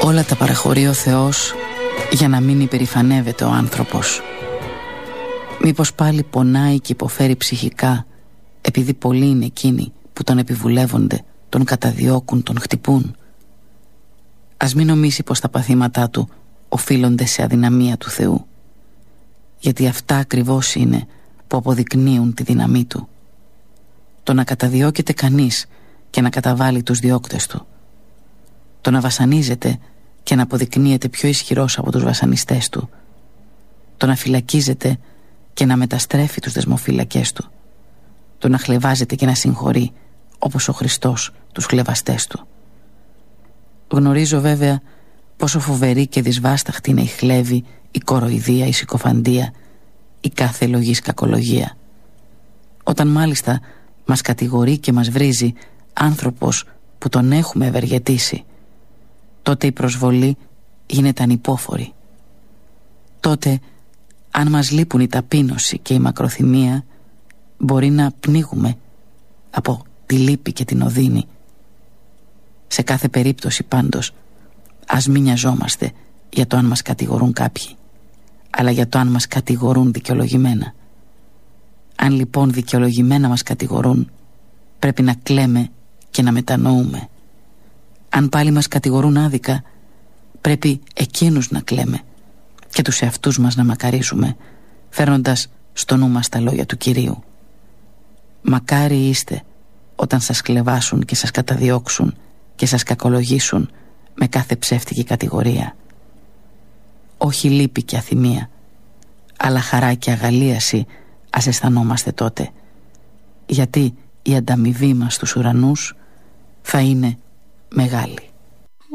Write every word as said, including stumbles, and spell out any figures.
Όλα τα παραχωρεί ο Θεός για να μην υπερηφανεύεται ο άνθρωπος. Μήπως πάλι πονάει και υποφέρει ψυχικά επειδή πολλοί είναι εκείνοι που τον επιβουλεύονται, τον καταδιώκουν, τον χτυπούν. Ας μην νομίσει πως τα παθήματά του οφείλονται σε αδυναμία του Θεού, γιατί αυτά ακριβώς είναι που αποδεικνύουν τη δύναμή του. Το να καταδιώκεται κανείς και να καταβάλει τους διώκτες του, το να βασανίζεται και να αποδεικνύεται πιο ισχυρός από τους βασανιστές του, το να φυλακίζεται και να μεταστρέφει τους δεσμοφύλακές του, το να χλευάζεται και να συγχωρεί όπως ο Χριστός τους χλευαστές του. Γνωρίζω βέβαια πόσο φοβερή και δυσβάσταχτη είναι η χλέβη, η κοροϊδία, η συκοφαντία, η κάθε λογής κακολογία. Όταν μάλιστα μας κατηγορεί και μας βρίζει άνθρωπος που τον έχουμε ευεργετήσει, τότε η προσβολή γίνεται ανυπόφορη. Τότε, αν μας λείπουν η ταπείνωση και η μακροθυμία, μπορεί να πνίγουμε από τη λύπη και την οδύνη. Σε κάθε περίπτωση πάντως, ας μην νοιαζόμαστε για το αν μας κατηγορούν κάποιοι, αλλά για το αν μας κατηγορούν δικαιολογημένα. Αν λοιπόν δικαιολογημένα μας κατηγορούν, πρέπει να κλαίμε και να μετανοούμε. Αν πάλι μας κατηγορούν άδικα, πρέπει εκείνους να κλαίμε και τους εαυτούς μας να μακαρίζουμε, φέρνοντας στο νου μας τα λόγια του Κυρίου. Μακάρι είστε όταν σας κλεβάσουν και σας καταδιώξουν και σας κακολογήσουν με κάθε ψεύτικη κατηγορία. Όχι λύπη και αθυμία, αλλά χαρά και αγαλίαση ας αισθανόμαστε τότε, γιατί η ανταμοιβή μας στους ουρανούς θα είναι μεγάλη.